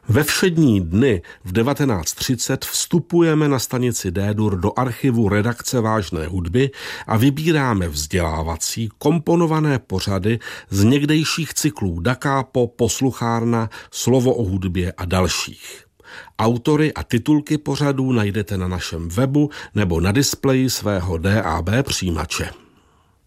Ve všední dny v 19:30 vstupujeme na stanici D-dur do archivu redakce Vážné hudby a vybíráme vzdělávací komponované pořady z někdejších cyklů Da Capo, Posluchárna, Slovo o hudbě a dalších. Autory a titulky pořadů najdete na našem webu nebo na displeji svého DAB přijímače.